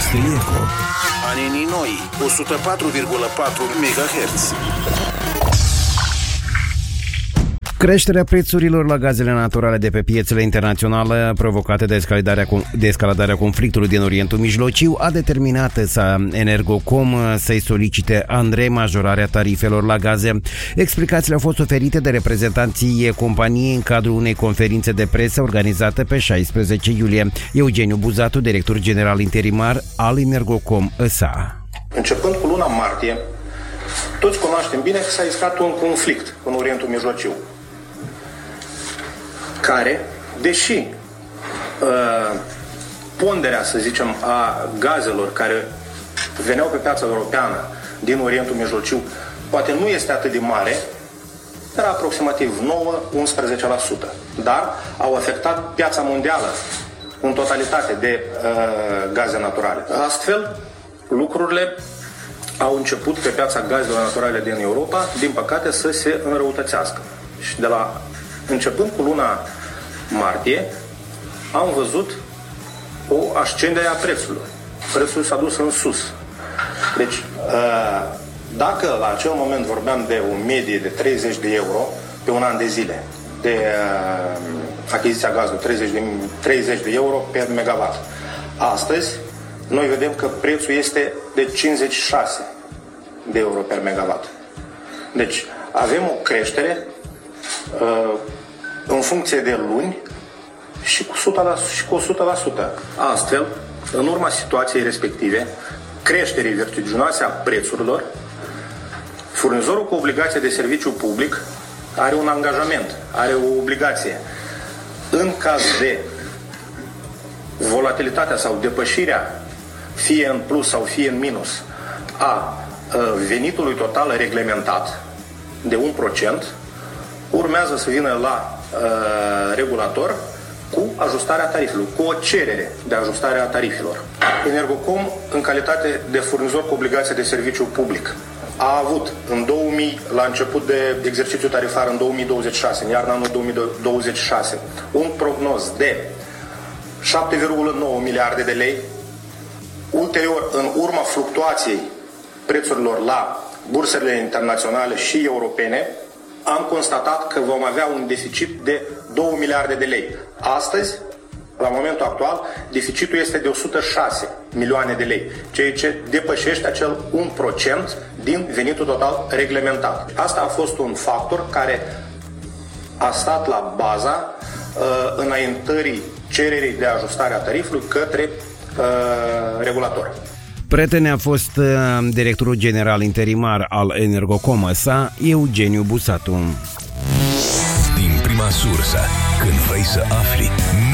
este Eco. Anenii noi, 104,4 MHz. Creșterea prețurilor la gazele naturale de pe piețele internaționale provocate de escaladarea conflictului din Orientul Mijlociu a determinat Energocom să-i solicite Andrei majorarea tarifelor la gaze. Explicațiile au fost oferite de reprezentanții companiei în cadrul unei conferințe de presă organizate pe 16 iulie. Eugeniu Buzatu, director general interimar al Energocom S.A. Începând cu luna martie, toți cunoaștem bine că s-a iscat un conflict în Orientul Mijlociu, care, deși ponderea, să zicem, a gazelor care veneau pe piața europeană din Orientul Mijlociu poate nu este atât de mare, era aproximativ 9-11%, dar au afectat piața mondială în totalitate de gaze naturale. Astfel, lucrurile au început pe piața gazelor naturale din Europa, din păcate, să se înrăutățească. Și de la începând cu luna martie, am văzut o ascendere a prețului. Prețul s-a dus în sus. Deci, dacă la acel moment vorbeam de o medie de 30 de euro pe un an de zile, de achiziția gazului, 30 de euro per megawatt, astăzi noi vedem că prețul este de 56 de euro per megawatt. Deci, avem o creștere în funcție de luni și cu 100%. Astfel, în urma situației respective, creșterii vertiginoase a prețurilor, furnizorul cu obligație de serviciu public are un angajament, are o obligație. În caz de volatilitatea sau depășirea, fie în plus sau fie în minus, a venitului total reglementat de 1%, urmează să vină la regulator cu ajustarea tarifelor, cu o cerere de ajustare a tarifelor. Energocom, în calitate de furnizor cu obligație de serviciu public, a avut la început de exercițiu tarifar în 2026, în iarna anul 2026, un prognoz de 7,9 miliarde de lei. Ulterior, în urma fluctuației prețurilor la bursele internaționale și europene, am constatat că vom avea un deficit de 2 miliarde de lei. Astăzi, la momentul actual, deficitul este de 106 milioane de lei, ceea ce depășește acel 1% din venitul total reglementat. Asta a fost un factor care a stat la baza înaintării cererii de ajustare a tarifului către regulator. Prieten a fost directorul general interimar al Energocom S.A., Eugeniu Buzatu. Din prima sursă, când vrei să afli